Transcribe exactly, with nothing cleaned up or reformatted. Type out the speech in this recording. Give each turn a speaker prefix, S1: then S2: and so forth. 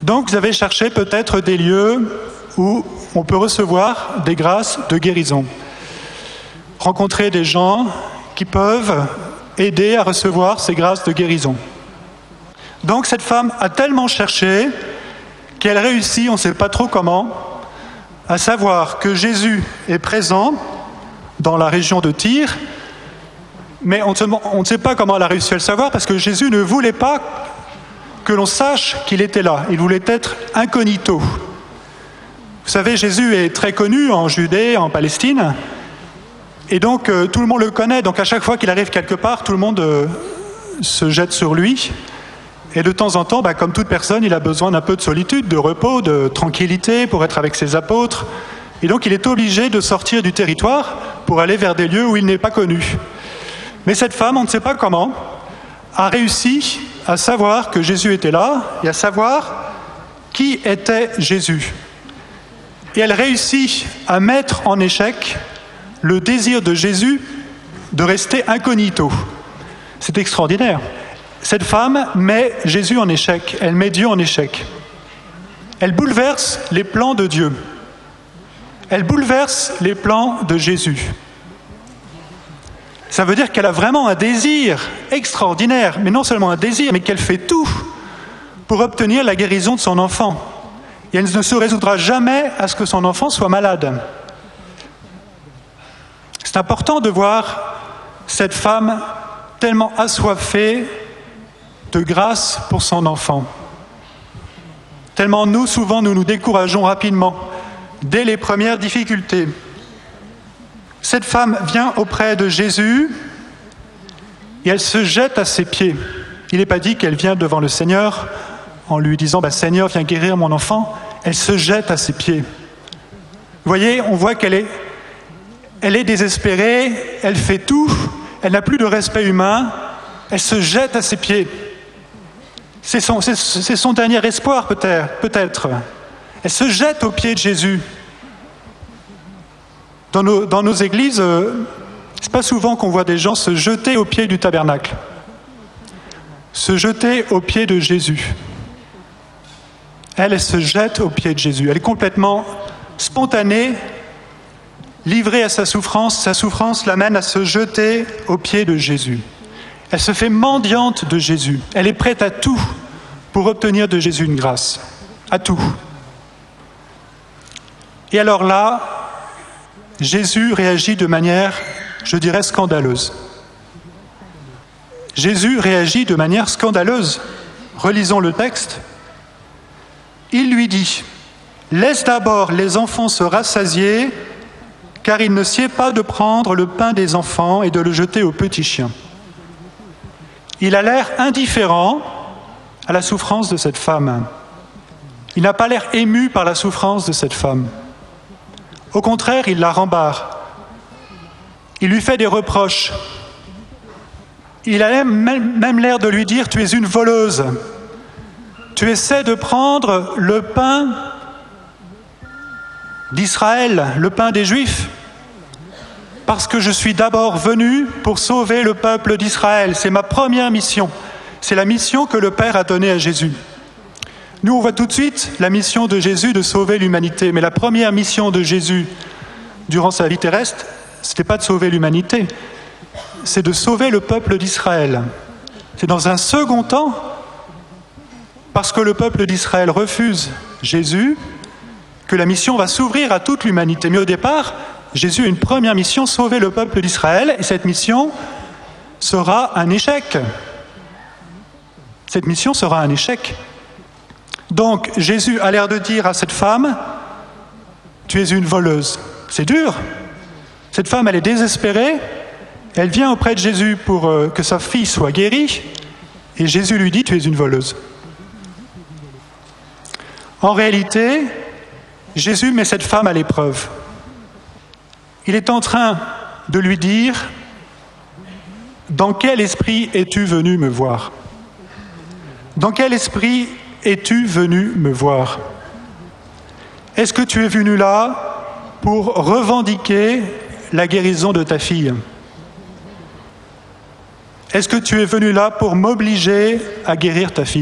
S1: Donc vous avez cherché peut-être des lieux où on peut recevoir des grâces de guérison. Rencontrer des gens qui peuvent aider à recevoir ces grâces de guérison. Donc cette femme a tellement cherché qu'elle réussit, on ne sait pas trop comment, à savoir que Jésus est présent dans la région de Tyr, mais on ne sait pas comment elle a réussi à le savoir parce que Jésus ne voulait pas que l'on sache qu'il était là. Il voulait être incognito. Vous savez, Jésus est très connu en Judée, en Palestine, et donc euh, tout le monde le connaît. Donc à chaque fois qu'il arrive quelque part, tout le monde euh, se jette sur lui. Et de temps en temps, bah, comme toute personne, il a besoin d'un peu de solitude, de repos, de tranquillité pour être avec ses apôtres. Et donc il est obligé de sortir du territoire pour aller vers des lieux où il n'est pas connu. Mais cette femme, on ne sait pas comment, a réussi à savoir que Jésus était là et à savoir qui était Jésus. Et elle réussit à mettre en échec le désir de Jésus de rester incognito. C'est extraordinaire. Cette femme met Jésus en échec, elle met Dieu en échec. Elle bouleverse les plans de Dieu. Elle bouleverse les plans de Jésus. Ça veut dire qu'elle a vraiment un désir extraordinaire, mais non seulement un désir, mais qu'elle fait tout pour obtenir la guérison de son enfant. Et elle ne se résoudra jamais à ce que son enfant soit malade. C'est important de voir cette femme tellement assoiffée de grâce pour son enfant. Tellement nous, souvent, nous nous décourageons rapidement, dès les premières difficultés. Cette femme vient auprès de Jésus et elle se jette à ses pieds. Il n'est pas dit qu'elle vient devant le Seigneur en lui disant bah, « Seigneur, viens guérir mon enfant ». Elle se jette à ses pieds. Vous voyez, on voit qu'elle est, elle est désespérée, elle fait tout, elle n'a plus de respect humain, elle se jette à ses pieds. C'est son, c'est, c'est son dernier espoir peut-être, peut-être. Elle se jette aux pieds de Jésus. Dans nos, dans nos églises, euh, c'est pas souvent qu'on voit des gens se jeter aux pieds du tabernacle. Se jeter aux pieds de Jésus. Elle, elle se jette aux pieds de Jésus. Elle est complètement spontanée, livrée à sa souffrance. Sa souffrance l'amène à se jeter aux pieds de Jésus. Elle se fait mendiante de Jésus. Elle est prête à tout pour obtenir de Jésus une grâce. À tout. Et alors là, Jésus réagit de manière, je dirais, scandaleuse. Jésus réagit de manière scandaleuse. Relisons le texte. Il lui dit « Laisse d'abord les enfants se rassasier, car il ne sied pas de prendre le pain des enfants et de le jeter aux petits chiens. » Il a l'air indifférent à la souffrance de cette femme. Il n'a pas l'air ému par la souffrance de cette femme. Au contraire, il la rembarre. Il lui fait des reproches. Il a même, même l'air de lui dire « Tu es une voleuse. Tu essaies de prendre le pain d'Israël, le pain des Juifs, parce que je suis d'abord venu pour sauver le peuple d'Israël. C'est ma première mission. C'est la mission que le Père a donnée à Jésus. » Nous, on voit tout de suite la mission de Jésus de sauver l'humanité. Mais la première mission de Jésus durant sa vie terrestre, ce n'était pas de sauver l'humanité, c'est de sauver le peuple d'Israël. C'est dans un second temps, parce que le peuple d'Israël refuse Jésus, que la mission va s'ouvrir à toute l'humanité. Mais au départ, Jésus a une première mission, sauver le peuple d'Israël, et cette mission sera un échec. Cette mission sera un échec. Donc Jésus a l'air de dire à cette femme « Tu es une voleuse ». C'est dur. Cette femme, elle est désespérée. Elle vient auprès de Jésus pour euh, que sa fille soit guérie. Et Jésus lui dit « Tu es une voleuse ». En réalité, Jésus met cette femme à l'épreuve. Il est en train de lui dire « Dans quel esprit es-tu venu me voir ? Dans quel esprit es-tu venu me voir ? Est-ce que tu es venu là pour revendiquer la guérison de ta fille ? Est-ce que tu es venu là pour m'obliger à guérir ta fille ?